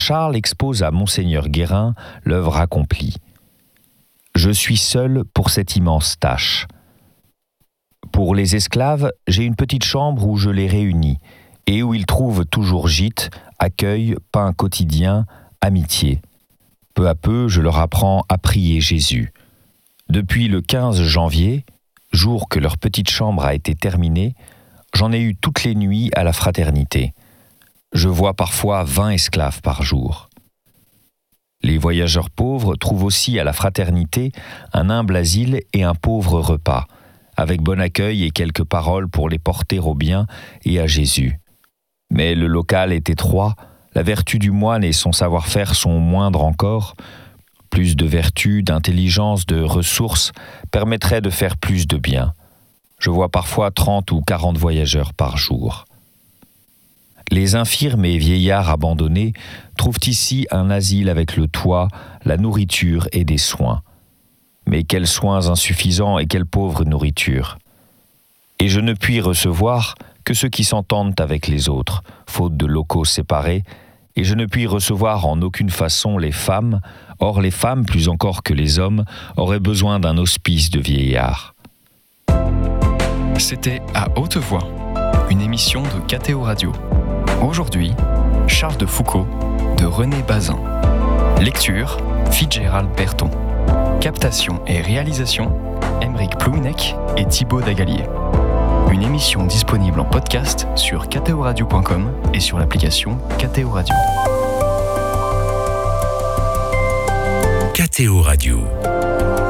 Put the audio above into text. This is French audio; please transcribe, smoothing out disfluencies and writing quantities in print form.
Charles expose à Monseigneur Guérin l'œuvre accomplie. Je suis seul pour cette immense tâche. Pour les esclaves, j'ai une petite chambre où je les réunis et où ils trouvent toujours gîte, accueil, pain quotidien, amitié. Peu à peu, je leur apprends à prier Jésus. Depuis le 15 janvier, jour que leur petite chambre a été terminée, j'en ai eu toutes les nuits à la fraternité. Je vois parfois 20 esclaves par jour. Les voyageurs pauvres trouvent aussi à la fraternité un humble asile et un pauvre repas, avec bon accueil et quelques paroles pour les porter au bien et à Jésus. Mais le local est étroit, la vertu du moine et son savoir-faire sont moindres encore. Plus de vertu, d'intelligence, de ressources permettraient de faire plus de bien. Je vois parfois 30 ou 40 voyageurs par jour. Les infirmes et vieillards abandonnés trouvent ici un asile avec le toit, la nourriture et des soins. Mais quels soins insuffisants et quelle pauvre nourriture. Et je ne puis recevoir que ceux qui s'entendent avec les autres, faute de locaux séparés, et je ne puis recevoir en aucune façon les femmes, or les femmes, plus encore que les hommes, auraient besoin d'un hospice de vieillards. C'était À Haute Voix, une émission de KTO Radio. Aujourd'hui, Charles de Foucauld de René Bazin. Lecture, Fitzgerald Berton. Captation et réalisation, Aymeric Plouinec et Thibaut Dagalier. Une émission disponible en podcast sur ktoradio.com et sur l'application KTO Radio. KTO Radio.